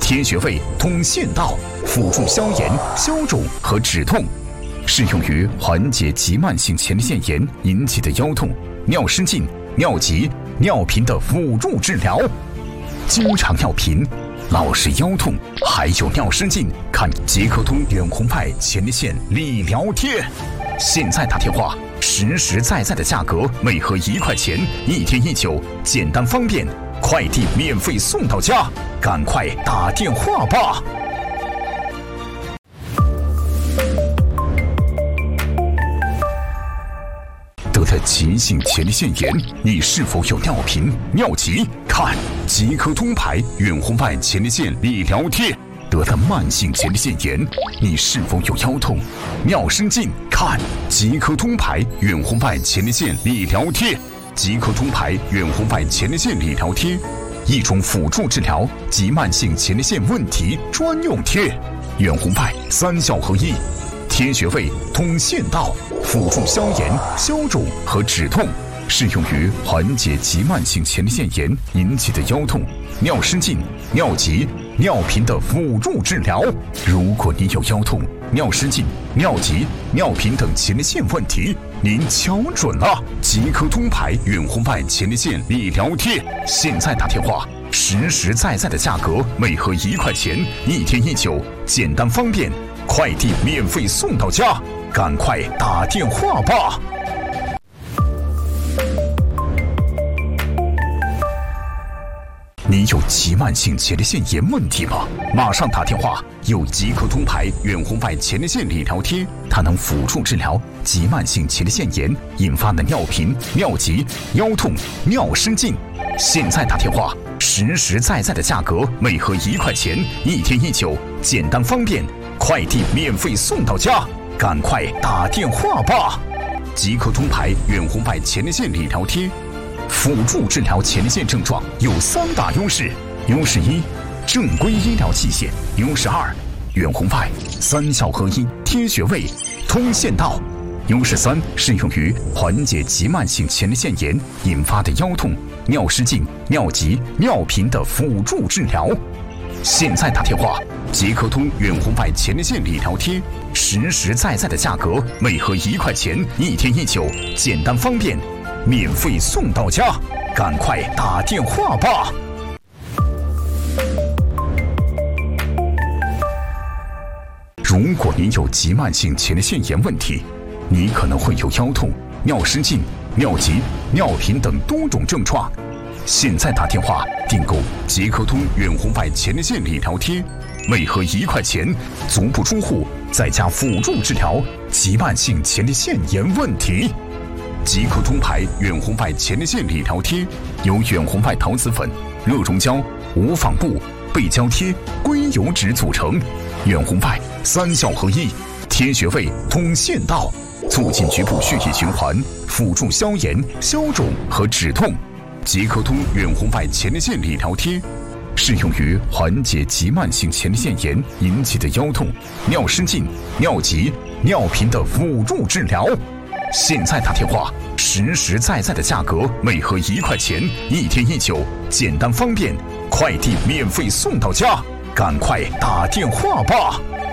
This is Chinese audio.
贴穴位、通穴道，辅助消炎、消肿和止痛，适用于缓解急慢性前列腺炎引起的腰痛、尿失禁、尿急、尿频的辅助治疗。经常尿频、老是腰痛，还有尿失禁，看捷克通远红外前列腺理疗贴。现在打电话，实实在在的价格，每盒1块钱，1天1酒，简单方便，快递免费送到家，赶快打电话吧！得了急性前列腺炎，你是否有尿频、尿急？看捷克通牌远红外前列腺理疗贴。得了慢性前列腺炎，你是否有腰痛、尿失禁？看捷克通牌远红外前列腺理疗贴。捷克通牌远红外前列腺理疗贴，一种辅助治疗急慢性前列腺问题专用贴。远红外3效合一，贴穴位、通穴道，辅助消炎、消肿和止痛，适用于缓解急慢性前列腺炎引起的腰痛、尿失禁、尿急、尿频的辅助治疗。如果你有腰痛、尿失禁、尿急、尿频等前列腺问题，您瞧准了，捷克通牌远红外前列腺理疗贴。现在打电话，实实在在的价格，每盒1块钱，1天1酒，简单方便，快递免费送到家，赶快打电话吧！你有急慢性前列腺炎问题吗？马上打电话，有捷克通牌远红外前列腺理疗贴，它能辅助治疗急慢性前列腺炎引发的尿频、尿急、腰痛、尿失禁。现在打电话，实实在在的价格，每盒1块钱，1天1酒，简单方便，快递免费送到家，赶快打电话吧！捷克通牌远红外前列腺理疗贴。辅助治疗前列腺症状有3大优势：优势1，正规医疗器械；优势2，远红外3效合一，贴穴位、通穴道；优势3，适用于缓解急慢性前列腺炎引发的腰痛、尿失禁、尿急、尿频的辅助治疗。现在打电话，捷克通远红外前列腺理疗贴，实实在在的价格，每盒1块钱，1天1酒，简单方便，免费送到家，赶快打电话吧！如果您有急慢性前列腺炎问题，你可能会有腰痛、尿失禁、尿急、尿频等多种症状。现在打电话订购捷克通远红外前列腺理疗贴，每盒1块钱，足不出户，在家辅助治疗急慢性前列腺炎问题。捷克通牌远红外前列腺理疗贴由远红外陶瓷粉、热熔胶、无纺布、背胶贴、硅油脂组成。远红外3效合一，贴穴位、通穴道，促进局部血液循环，辅助消炎、消肿和止痛。捷克通远红外前列腺理疗贴适用于缓解急慢性前列腺炎引起的腰痛、尿失禁、尿急、尿频的辅助治疗。现在打电话，实实在在的价格，每盒1块钱，1天1酒，简单方便，快递免费送到家，赶快打电话吧！